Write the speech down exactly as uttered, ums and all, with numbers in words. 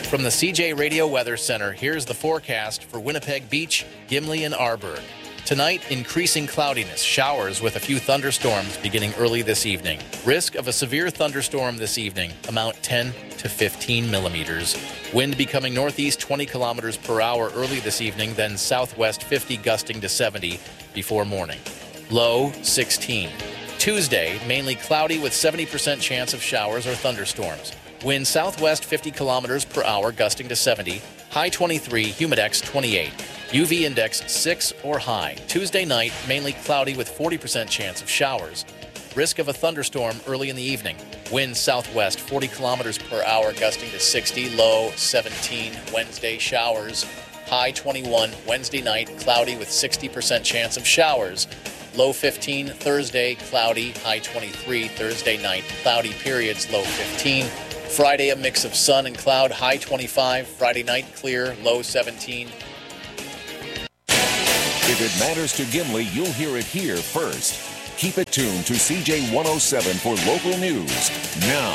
From the C J Radio Weather Center, here's the forecast for Winnipeg Beach, Gimli, and Arborg. Tonight, increasing cloudiness, showers with a few thunderstorms beginning early this evening. Risk of a severe thunderstorm this evening, amount ten to fifteen millimeters. Wind becoming northeast twenty kilometers per hour early this evening, then southwest fifty gusting to seventy before morning. Low sixteen. Tuesday, mainly cloudy with seventy percent chance of showers or thunderstorms. Wind southwest fifty kilometers per hour gusting to seventy. High twenty-three, humidex twenty-eight. U V index six or high. Tuesday night, mainly cloudy with forty percent chance of showers. Risk of a thunderstorm early in the evening. Wind southwest forty kilometers per hour gusting to sixty. Low seventeen. Wednesday, showers. High twenty-one. Wednesday night, cloudy with sixty percent chance of showers. Low fifteen. Thursday, cloudy. High twenty-three. Thursday night, cloudy periods. Low fifteen. Friday, a mix of sun and cloud. High twenty-five. Friday night, clear. Low seventeen. If it matters to Gimli, you'll hear it here first. Keep it tuned to C J one oh seven for local news. Now,